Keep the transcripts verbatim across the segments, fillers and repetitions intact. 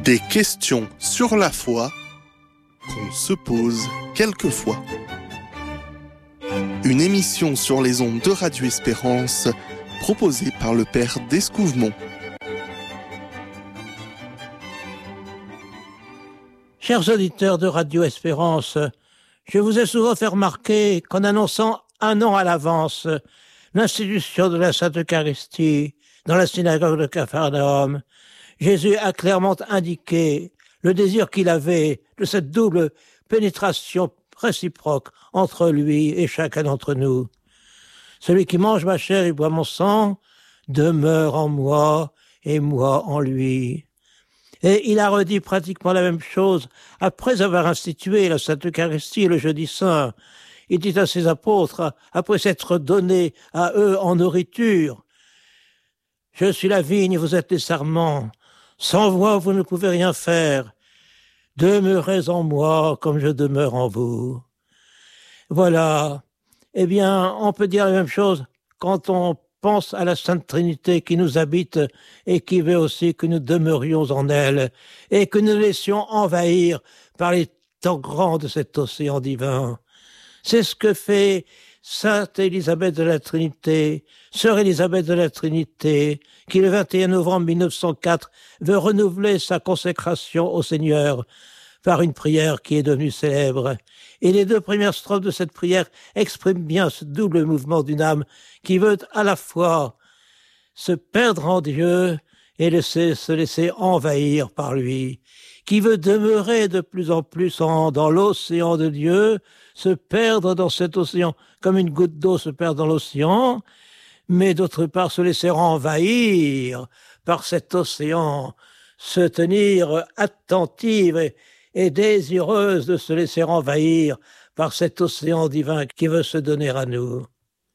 Des questions sur la foi qu'on se pose quelquefois. Une émission sur les ondes de Radio Espérance proposée par le Père d'Escouvemont. Chers auditeurs de Radio Espérance, je vous ai souvent fait remarquer qu'en annonçant un an à l'avance l'institution de la Sainte Eucharistie dans la synagogue de Capharnaüm, Jésus a clairement indiqué le désir qu'il avait de cette double pénétration réciproque entre lui et chacun d'entre nous. Celui qui mange ma chair et boit mon sang demeure en moi et moi en lui. Et il a redit pratiquement la même chose après avoir institué la Sainte Eucharistie le jeudi saint. Il dit à ses apôtres, après s'être donné à eux en nourriture, « Je suis la vigne, vous êtes les sarments. Sans moi, vous ne pouvez rien faire. Demeurez en moi comme je demeure en vous. » Voilà. Eh bien, on peut dire la même chose quand on pense à la Sainte Trinité qui nous habite et qui veut aussi que nous demeurions en elle et que nous laissions envahir par les temps grands de cet océan divin. C'est ce que fait Sainte Élisabeth de la Trinité, Sœur Élisabeth de la Trinité, qui le vingt et un novembre mille neuf cent quatre veut renouveler sa consécration au Seigneur par une prière qui est devenue célèbre. Et les deux premières strophes de cette prière expriment bien ce double mouvement d'une âme qui veut à la fois se perdre en Dieu et laisser, se laisser envahir par lui, qui veut demeurer de plus en plus en, dans l'océan de Dieu, se perdre dans cet océan comme une goutte d'eau se perd dans l'océan, mais d'autre part se laisser envahir par cet océan, se tenir attentive et, et désireuse de se laisser envahir par cet océan divin qui veut se donner à nous.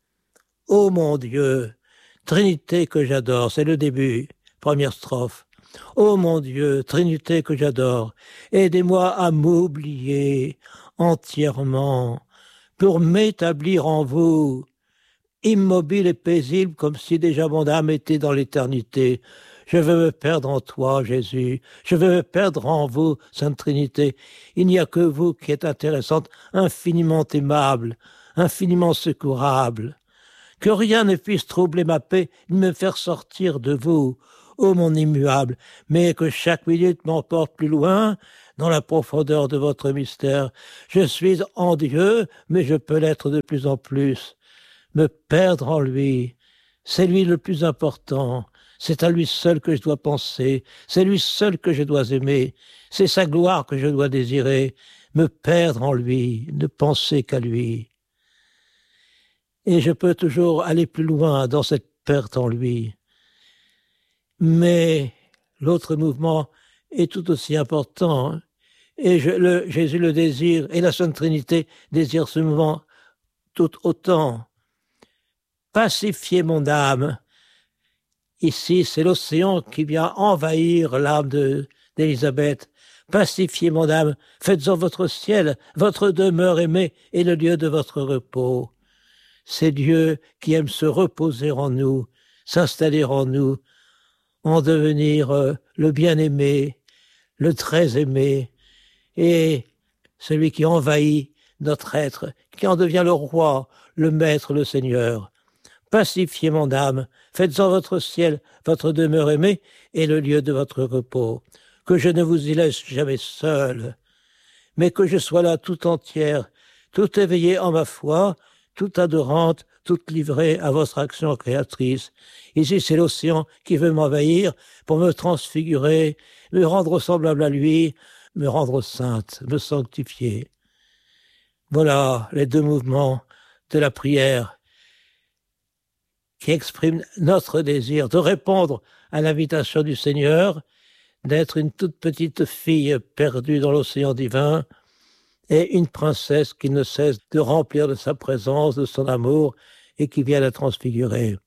Ô mon Dieu, Trinité que j'adore, c'est le début, première strophe. Ô mon Dieu, Trinité que j'adore, aidez-moi à m'oublier entièrement pour m'établir en vous, immobile et paisible comme si déjà mon âme était dans l'éternité. Je veux me perdre en toi, Jésus. Je veux me perdre en vous, Sainte Trinité. Il n'y a que vous qui êtes intéressante, infiniment aimable, infiniment secourable. Que rien ne puisse troubler ma paix, ni me faire sortir de vous, ô mon immuable, mais que chaque minute m'emporte plus loin, dans la profondeur de votre mystère. Je suis en Dieu, mais je peux l'être de plus en plus. Me perdre en lui, c'est lui le plus important. C'est à lui seul que je dois penser. C'est lui seul que je dois aimer. C'est sa gloire que je dois désirer. Me perdre en lui, ne penser qu'à lui. Et je peux toujours aller plus loin dans cette perte en lui. Mais l'autre mouvement est tout aussi important. Et je, le, Jésus le désire, et la Sainte Trinité désire ce mouvement tout autant. Pacifier mon âme. Ici, c'est l'océan qui vient envahir l'âme de, d'Élisabeth. Pacifiez mon âme, faites-en votre ciel, votre demeure aimée et le lieu de votre repos. C'est Dieu qui aime se reposer en nous, s'installer en nous, en devenir euh, le bien-aimé, le très-aimé, et celui qui envahit notre être, qui en devient le roi, le maître, le Seigneur. Pacifiez mon âme, faites-en votre ciel, votre demeure aimée, et le lieu de votre repos. Que je ne vous y laisse jamais seul, mais que je sois là tout entière, tout éveillée en ma foi, toute adorante, toute livrée à votre action créatrice. Ici, c'est l'océan qui veut m'envahir pour me transfigurer, me rendre semblable à lui, me rendre sainte, me sanctifier. Voilà les deux mouvements de la prière qui expriment notre désir de répondre à l'invitation du Seigneur, d'être une toute petite fille perdue dans l'océan divin et une princesse qui ne cesse de remplir de sa présence, de son amour et qui vient la transfigurer.